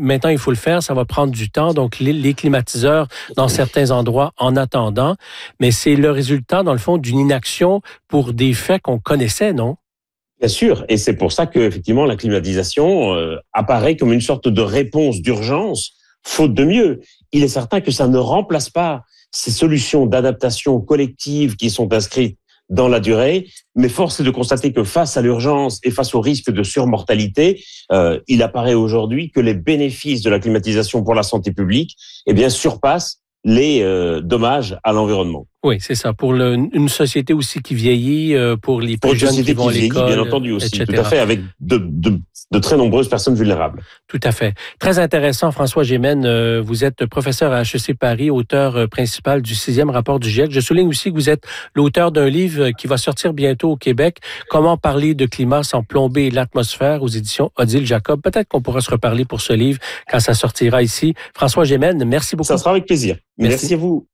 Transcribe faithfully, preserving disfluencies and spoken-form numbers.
maintenant, il faut le faire, ça va prendre du temps. Donc, les, les climatiseurs dans certains endroits en attendant. Mais c'est le résultat, dans le fond, d'une inaction pour des faits qu'on connaissait, non? Bien sûr, et c'est pour ça que effectivement la climatisation euh, apparaît comme une sorte de réponse d'urgence, faute de mieux. Il est certain que ça ne remplace pas ces solutions d'adaptation collective qui sont inscrites dans la durée, mais force est de constater que face à l'urgence et face au risque de surmortalité, euh, il apparaît aujourd'hui que les bénéfices de la climatisation pour la santé publique, eh bien, surpassent les euh, dommages à l'environnement. Oui, c'est ça. Pour le, une société aussi qui vieillit, euh, pour les plus jeunes qui vont à l'école, bien entendu aussi, et cetera. Tout à fait, avec de, de, de très nombreuses personnes vulnérables. Tout à fait. Très intéressant, François Gémen. Euh, vous êtes professeur à H E C Paris, auteur euh, principal du sixième rapport du GIEC. Je souligne aussi que vous êtes l'auteur d'un livre qui va sortir bientôt au Québec, Comment parler de climat sans plomber l'atmosphère, aux éditions Odile Jacob. Peut-être qu'on pourra se reparler pour ce livre quand ça sortira ici. François Gémen, merci beaucoup. Ça sera avec plaisir. Merci, merci à vous.